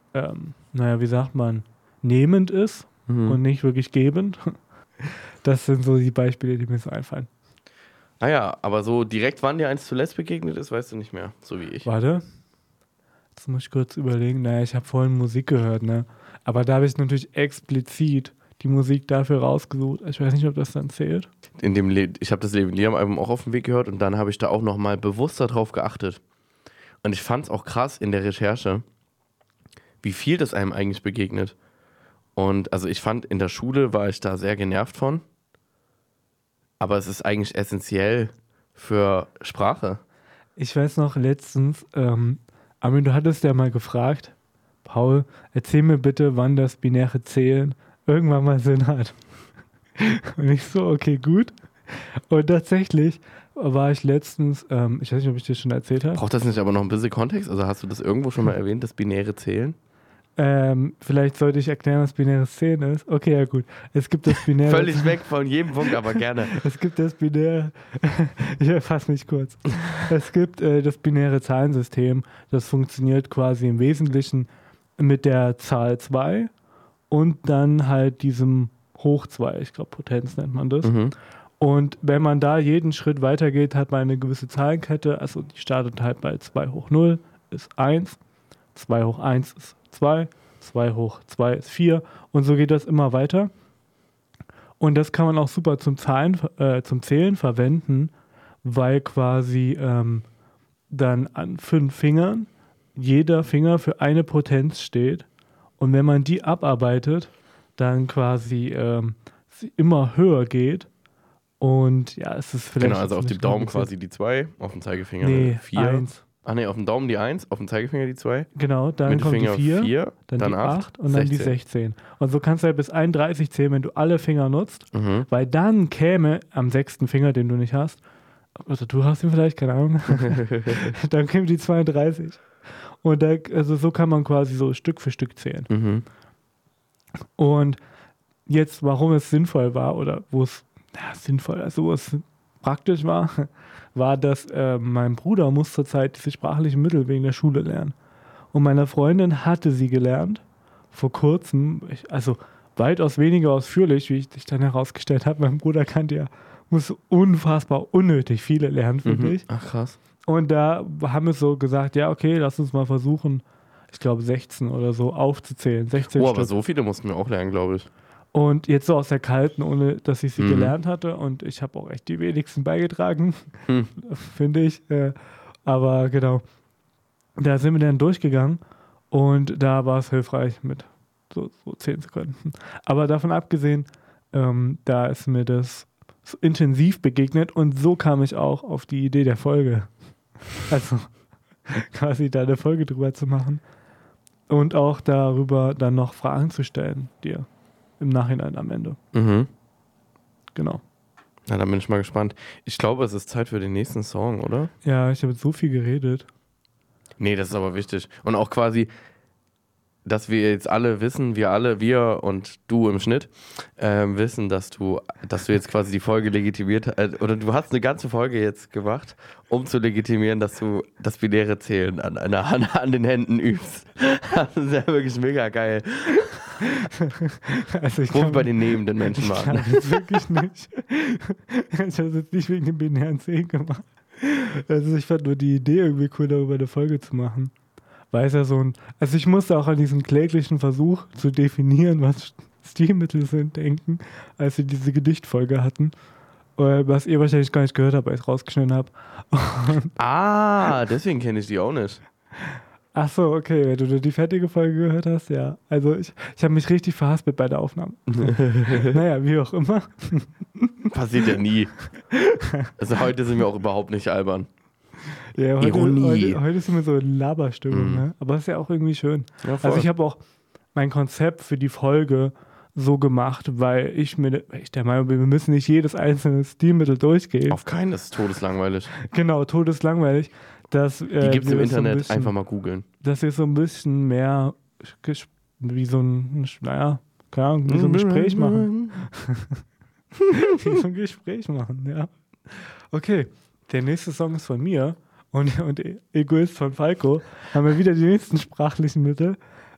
wie sagt man, nehmend ist und nicht wirklich gebend. Das sind so die Beispiele, die mir so einfallen. Naja, aber so direkt, wann dir eins zuletzt begegnet ist, weißt du nicht mehr, so wie ich. Warte, jetzt muss ich kurz überlegen. Naja, ich habe vorhin Musik gehört, ne? Aber da habe ich natürlich explizit die Musik dafür rausgesucht. Ich weiß nicht, ob das dann zählt. Ich habe das Leben Liam-Album auch auf dem Weg gehört und dann habe ich da auch nochmal bewusst darauf geachtet. Und ich fand es auch krass in der Recherche, wie viel das einem eigentlich begegnet. Und also ich fand, in der Schule war ich da sehr genervt von. Aber es ist eigentlich essentiell für Sprache. Ich weiß noch letztens, Armin, du hattest ja mal gefragt, Paul, erzähl mir bitte, wann das binäre Zählen irgendwann mal Sinn hat. Und ich so, okay, gut. Und tatsächlich war ich letztens, ich weiß nicht, ob ich dir schon erzählt habe. Braucht das nicht aber noch ein bisschen Kontext? Also hast du das irgendwo schon mal erwähnt, das binäre Zählen? Vielleicht sollte ich erklären, was binäres Zählen ist. Okay, ja gut. Es gibt das binäre... Völlig weg von jedem Punkt, aber gerne. Es gibt das binäre... Ich fasse mich kurz. Es gibt das binäre Zahlensystem. Das funktioniert quasi im Wesentlichen mit der Zahl 2 und dann halt diesem Hoch 2. Ich glaube, Potenz nennt man das. Mhm. Und wenn man da jeden Schritt weitergeht, hat man eine gewisse Zahlenkette. Also die startet halt bei 2 hoch 0 ist 1, 2 hoch 1 ist 2, 2 hoch 2 ist 4 und so geht das immer weiter. Und das kann man auch super zum Zählen verwenden, weil quasi dann an 5 Fingern jeder Finger für eine Potenz steht. Und wenn man die abarbeitet, dann quasi sie immer höher geht. Und ja, es ist vielleicht... Genau, also auf dem Daumen quasi die 2, auf dem Zeigefinger 4. 1. Ach nee, auf dem Daumen die 1, auf dem Zeigefinger die 2. Genau, dann kommt die 4, dann die 8 und dann die 16. Und so kannst du ja bis 31 zählen, wenn du alle Finger nutzt, weil dann käme am 6. Finger, den du nicht hast, also du hast ihn vielleicht, keine Ahnung, dann käme die 32. Und da, also so kann man quasi so Stück für Stück zählen. Mhm. Und jetzt, warum es sinnvoll war oder wo es praktisch war, dass mein Bruder muss zurzeit diese sprachlichen Mittel wegen der Schule lernen. Und meine Freundin hatte sie gelernt, vor kurzem, also weitaus weniger ausführlich, wie ich dich dann herausgestellt habe. Mein Bruder muss unfassbar unnötig viele lernen, finde ich. Ach krass. Und da haben wir so gesagt, ja okay, lass uns mal versuchen, ich glaube 16 oder so aufzuzählen. 16 aber so viele mussten wir auch lernen, glaube ich. Und jetzt so aus der Kalten, ohne dass ich sie gelernt hatte. Und ich habe auch echt die wenigsten beigetragen, finde ich. Aber genau, da sind wir dann durchgegangen und da war es hilfreich mit so 10 Sekunden. Aber davon abgesehen, da ist mir das so intensiv begegnet und so kam ich auch auf die Idee der Folge. Also quasi da eine Folge drüber zu machen und auch darüber dann noch Fragen zu stellen, dir. Im Nachhinein am Ende. Mhm. Genau. Na, dann bin ich mal gespannt. Ich glaube, es ist Zeit für den nächsten Song, oder? Ja, ich habe jetzt so viel geredet. Nee, das ist aber wichtig. Und auch quasi, dass wir jetzt alle wissen, wir und du im Schnitt, wissen, dass du jetzt quasi die Folge legitimiert hast, oder du hast eine ganze Folge jetzt gemacht, um zu legitimieren, dass du das binäre Zählen an den Händen übst. Das ist ja wirklich mega geil. Also ich Wo wir bei den nehmenden Menschen Ich waren. kann das wirklich nicht. Ich habe es jetzt nicht wegen dem binären Zählen gemacht. Also ich fand nur die Idee irgendwie cool, darüber eine Folge zu machen. Weil es ja also ich musste auch an diesen kläglichen Versuch zu definieren, was Stilmittel sind, denken, als wir diese Gedichtfolge hatten. Was ihr wahrscheinlich gar nicht gehört habt, weil ich es rausgeschnitten habe. Deswegen kenne ich die auch nicht. Ach so, okay, wenn du nur die fertige Folge gehört hast, ja. Also ich habe mich richtig verhaspelt bei der Aufnahme. Naja, wie auch immer. Passiert ja nie. Also heute sind wir auch überhaupt nicht albern. Ja, Ironie. Heute sind wir so in Laberstimmung, ne? Aber das ist ja auch irgendwie schön. Ja, voll. Also ich habe auch mein Konzept für die Folge so gemacht, weil ich der Meinung bin, wir müssen nicht jedes einzelne Stilmittel durchgehen. Auf keinen, das ist todeslangweilig. Genau, todeslangweilig. Die gibt es im Internet, einfach mal googeln. Dass wir so ein bisschen mehr wie so ein, naja, keine Ahnung, wie so ein Gespräch machen. Wie so ein Gespräch machen, ja. Okay, der nächste Song ist von mir und Egoist von Falco. Haben wir wieder die nächsten sprachlichen Mittel.